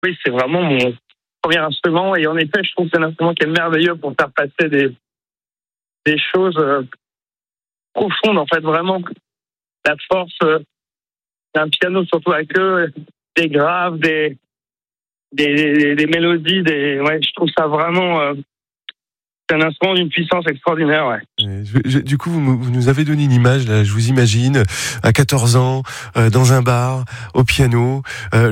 Oui, c'est vraiment mon premier instrument et en effet, je trouve que c'est un instrument qui est merveilleux pour faire passer des choses profondes, en fait, vraiment la force d'un piano, surtout avec eux, des graves, des mélodies, je trouve ça vraiment c'est un instrument d'une puissance extraordinaire, ouais. Du coup, vous nous avez donné une image, là, je vous imagine, à 14 ans, dans un bar, au piano,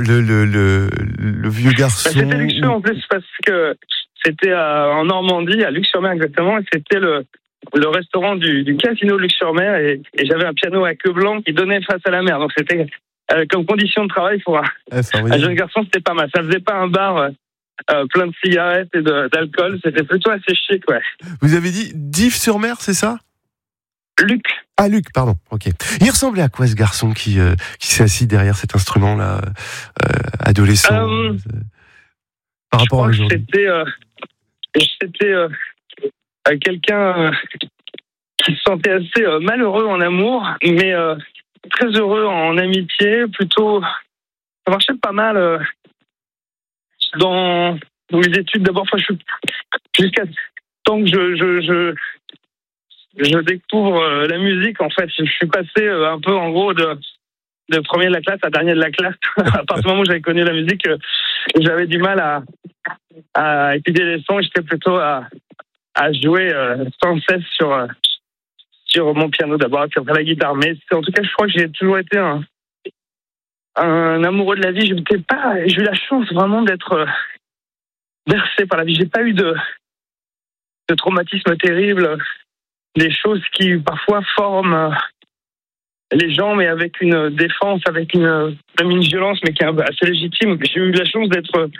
le vieux garçon. C'était luxueux en plus, parce que c'était en Normandie, à Luc-sur-Mer exactement, et c'était le restaurant du casino de Luc-sur-Mer, et j'avais un piano à queue blanc qui donnait face à la mer. Donc c'était, comme condition de travail pour un jeune garçon, c'était pas mal. Ça faisait pas un bar plein de cigarettes et d'alcool, c'était plutôt assez chic, ouais. Vous avez dit Dives-sur-Mer, c'est ça ? Luc. Ah, Luc, pardon, ok. Il ressemblait à quoi ce garçon qui s'est assis derrière cet instrument-là, adolescent par rapport à aujourd'hui ? C'était quelqu'un qui se sentait assez malheureux en amour, mais très heureux en amitié, plutôt. Ça marchait pas mal dans mes études. D'abord, jusqu'à temps que je découvre la musique, en fait, je suis passé un peu, en gros, de premier de la classe à dernier de la classe. À partir du moment où j'avais connu la musique, j'avais du mal à étudier les sons. J'étais plutôt à jouer sans cesse sur mon piano d'abord, puis après la guitare. Mais en tout cas, je crois que j'ai toujours été un amoureux de la vie. J'ai eu la chance vraiment d'être bercé par la vie. J'ai pas eu de traumatisme terrible, des choses qui parfois forment les gens, mais avec une défense, avec même une violence, mais qui est assez légitime. J'ai eu la chance d'être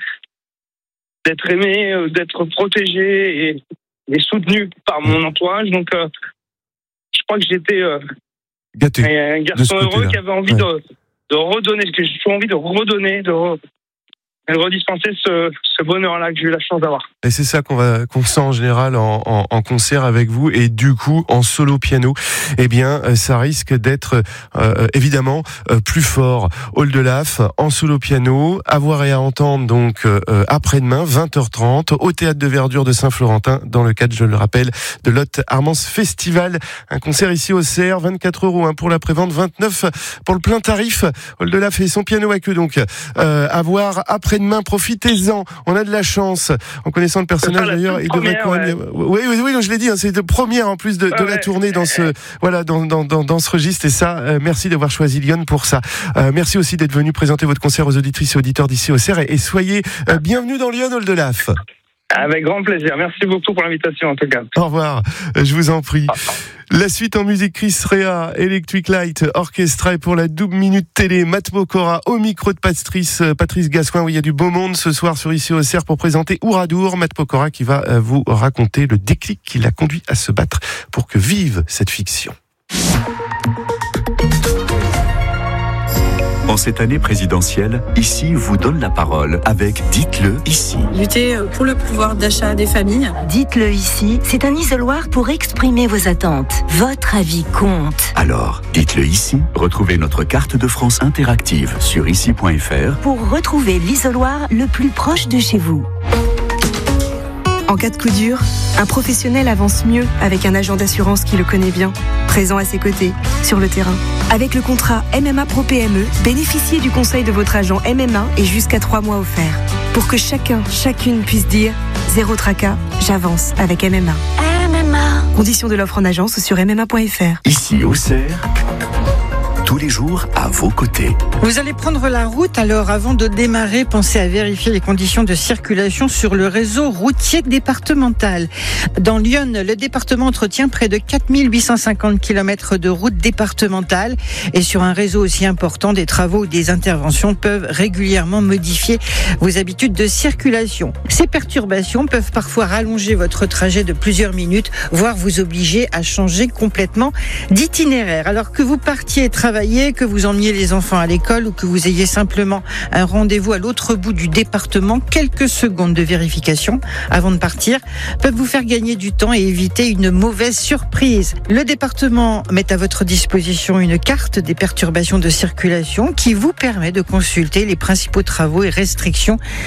aimé, d'être protégé et soutenu par mon entourage. Donc, je crois que j'étais gâté, un garçon heureux qui avait envie de redonner, ce que j'ai toujours envie de redonner, de redispenser ce bonheur-là que j'ai eu la chance d'avoir. Et c'est ça qu'on sent en général en concert avec vous, et du coup en solo piano, eh bien ça risque d'être évidemment plus fort. Oldelaf en solo piano, à voir et à entendre donc après-demain 20h30 au Théâtre de Verdure de Saint-Florentin, dans le cadre, je le rappelle, de Lot Armance Festival. Un concert ici au CR, 24 € pour la prévente, 29 pour le plein tarif. Oldelaf et son piano à queue donc à voir après-demain. Profitez-en, on a de la chance en connaissant le personnage d'ailleurs. Il devrait quand même. Oui, je l'ai dit, hein, c'est de première en plus de la tournée dans ce dans ce registre, et ça, merci d'avoir choisi Lyon pour ça. Merci aussi d'être venu présenter votre concert aux auditrices et auditeurs d'ici au CER, et soyez bienvenue dans Lyon, Oldelaf. Avec grand plaisir. Merci beaucoup pour l'invitation en tout cas. Au revoir, je vous en prie. La suite en musique, Chris Rea, Electric Light Orchestra, et pour la double minute télé, Matt Pokora au micro de Patrice Gascoin. Oui, il y a du beau monde ce soir sur ici au CER pour présenter Ouradour. Matt Pokora qui va vous raconter le déclic qui l'a conduit à se battre pour que vive cette fiction. En cette année présidentielle, Ici vous donne la parole avec Dites-le ici. Lutter pour le pouvoir d'achat des familles. Dites-le ici, c'est un isoloir pour exprimer vos attentes. Votre avis compte. Alors, dites-le ici. Retrouvez notre carte de France interactive sur ici.fr pour retrouver l'isoloir le plus proche de chez vous. En cas de coup dur, un professionnel avance mieux avec un agent d'assurance qui le connaît bien, présent à ses côtés, sur le terrain. Avec le contrat MMA Pro PME, bénéficiez du conseil de votre agent MMA et jusqu'à 3 mois offerts. Pour que chacune puisse dire « Zéro tracas, j'avance avec MMA ». MMA. Conditions de l'offre en agence sur MMA.fr. Ici au CER, tous les jours à vos côtés. Vous allez prendre la route, alors avant de démarrer, pensez à vérifier les conditions de circulation sur le réseau routier départemental. Dans Lyon, le département entretient près de 4850 km de routes départementales, et sur un réseau aussi important, des travaux ou des interventions peuvent régulièrement modifier vos habitudes de circulation. Ces perturbations peuvent parfois rallonger votre trajet de plusieurs minutes, voire vous obliger à changer complètement d'itinéraire. Alors que vous partiez travailler, que vous emmeniez les enfants à l'école ou que vous ayez simplement un rendez-vous à l'autre bout du département, quelques secondes de vérification avant de partir peuvent vous faire gagner du temps et éviter une mauvaise surprise. Le département met à votre disposition une carte des perturbations de circulation qui vous permet de consulter les principaux travaux et restrictions